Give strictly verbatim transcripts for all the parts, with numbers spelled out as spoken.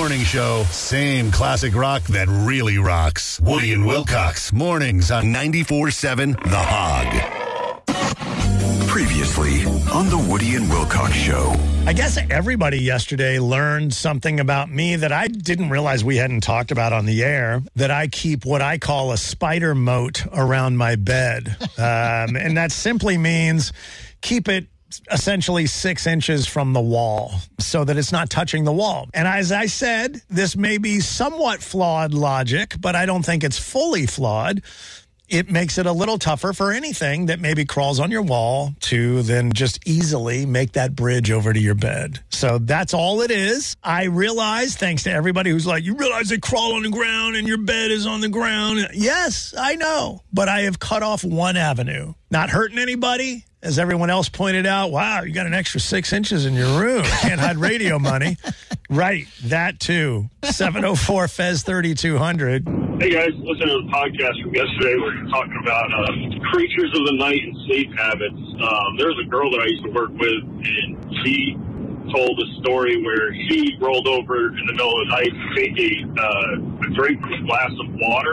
morning show. Same classic rock that really rocks. Woody and Wilcox, mornings on ninety-four point seven The Hog. Previously on the Woody and Wilcox Show. I guess everybody yesterday learned something about me that I didn't realize we hadn't talked about on the air, that I keep what I call a spider moat around my bed. Um, and that simply means keep it essentially six inches from the wall so that it's not touching the wall. And as I said, this may be somewhat flawed logic, but I don't think it's fully flawed. It makes it a little tougher for anything that maybe crawls on your wall to then just easily make that bridge over to your bed. So that's all it is. I realize, thanks to everybody who's like, you realize they crawl on the ground and your bed is on the ground. Yes, I know. But I have cut off one avenue. Not hurting anybody. As everyone else pointed out, wow, you got an extra six inches in your room. Can't hide radio money. Right, that too. seven oh four F E Z thirty-two hundred. Hey guys, listen to the podcast from yesterday where you're talking about uh, creatures of the night and sleep habits. Um, there's a girl that I used to work with, and she told a story where she rolled over in the middle of the night to take a, uh, a drink from a glass of water,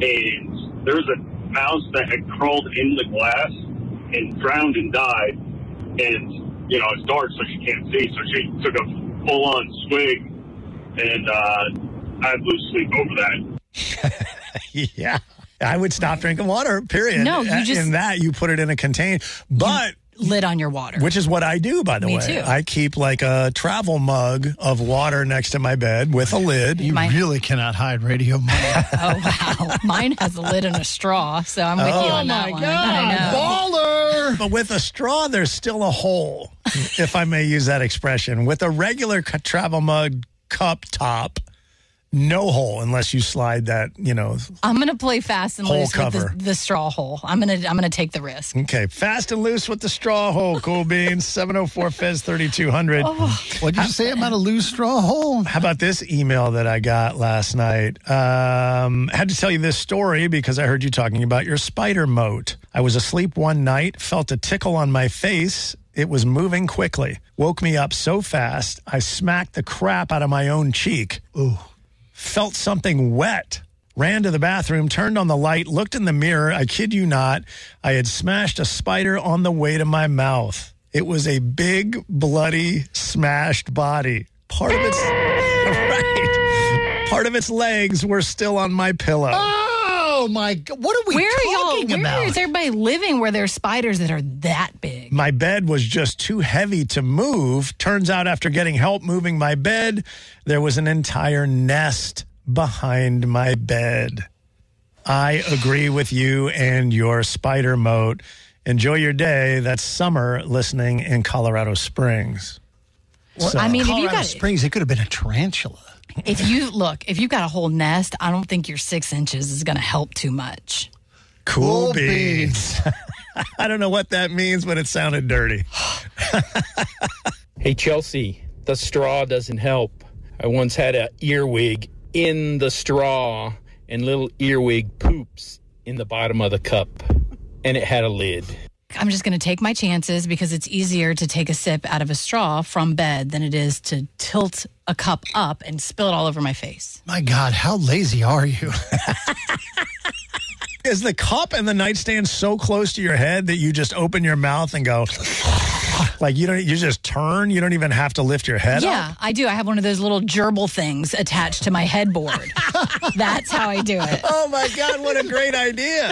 and there was a mouse that had crawled in the glass and drowned and died. And, you know, it's dark, so she can't see, so she took a full-on swig, and uh, I had to lose sleep over that. Yeah. I would stop drinking water, period. No, you just... In that, you put it in a container. But... lid on your water. Which is what I do, by the Me way. too. I keep like a travel mug of water next to my bed with a lid. You Mine- really cannot hide radio money. Oh, wow. Mine has a lid and a straw, so I'm with Oh, you on that my one. God. I know. Baller! But with a straw, there's still a hole, if I may use that expression. With a regular c- travel mug cup top, no hole unless you slide that, you know. I'm going to play fast and Hole loose cover. with the, the straw hole. I'm going to I'm going to take the risk. Okay, fast and loose with the straw hole, Cool Beans. seven oh four F E Z thirty-two hundred. What did you say about a loose straw hole? How about this email that I got last night? Um, I had to tell you this story because I heard you talking about your spider moat. I was asleep one night, felt a tickle on my face. It was moving quickly. Woke me up so fast, I smacked the crap out of my own cheek. Ooh. Felt something wet. Ran to the bathroom, turned on the light, looked in the mirror. I kid you not, I had smashed a spider on the way to my mouth. It was a big, bloody, smashed body. Part of its right, part of its legs were still on my pillow. Oh, my God. What are we Where are y'all? talking Where about? is everybody living where there's spiders that are that big? My bed was just too heavy to move. Turns out after getting help moving my bed, there was an entire nest behind my bed. I agree with you and your spider moat. Enjoy your day. That's Summer listening in Colorado Springs. Well, So- I mean, if you Colorado got Springs, it could have been a tarantula. if you look, if you've got a whole nest, I don't think your six inches is going to help too much. Cool Cool beans. I don't know what that means, but it sounded dirty. Hey, Chelsea, the straw doesn't help. I once had a earwig in the straw and little earwig poops in the bottom of the cup, and it had a lid. I'm just going to take my chances because it's easier to take a sip out of a straw from bed than it is to tilt a cup up and spill it all over my face. My God, how lazy are you? Is the cup and the nightstand so close to your head that you just open your mouth and go, like you don't, you just turn, you don't even have to lift your head Yeah, up? I do. I have one of those little gerbil things attached to my headboard. That's how I do it. Oh my God, what a great idea.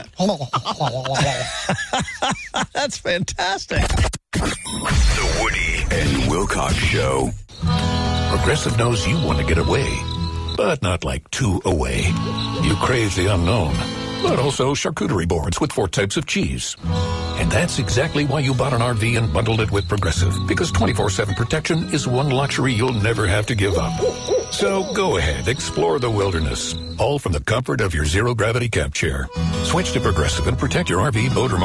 That's fantastic. The Woody and Wilcox Show. Progressive knows you want to get away, but not like too away. You crave the unknown, but also charcuterie boards with four types of cheese. And that's exactly why you bought an R V and bundled it with Progressive, because twenty-four seven protection is one luxury you'll never have to give up. So go ahead, explore the wilderness, all from the comfort of your zero-gravity camp chair. Switch to Progressive and protect your R V, boat, or